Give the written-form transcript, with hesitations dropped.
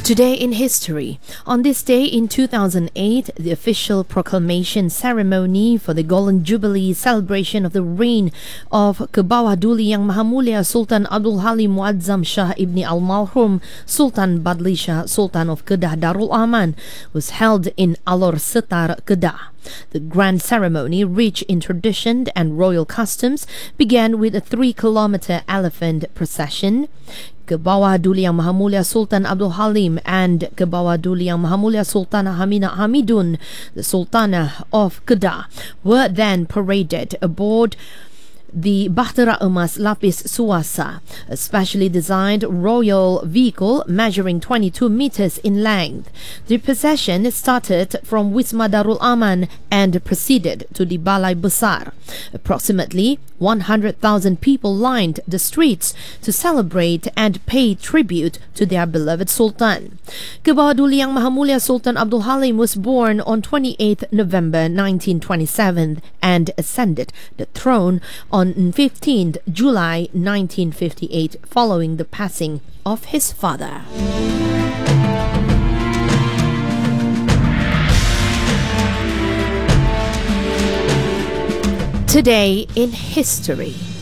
Today in history. On this day in 2008, the official proclamation ceremony for the Golden Jubilee celebration of the reign of Kebawah Duli Yang Maha Mulia Sultan Abdul Halim Muazzam Shah Ibni Al-Marhum Sultan Badli Shah Sultan of Kedah Darul Aman was held in Alor Setar, Kedah. The grand ceremony, rich in tradition and royal customs, began with a 3-kilometer elephant procession. Kebawah Duli Yang Maha Mulia Sultan Abdul Halim and Kebawah Duli Yang Maha Mulia Sultanah Haminah Hamidun, the Sultanah of Kedah, were then paraded aboard the Bahtera Emas Lapis Suasa, a specially designed royal vehicle measuring 22 meters in length. The procession started from Wisma Darul Aman and proceeded to the Balai Besar. Approximately 100,000 people lined the streets to celebrate and pay tribute to their beloved Sultan. Kebawah Duli Yang Maha Mulia Sultan Abdul Halim was born on 28 November 1927 and ascended the throne on 15 July 1958 following the passing of his father. Today in history.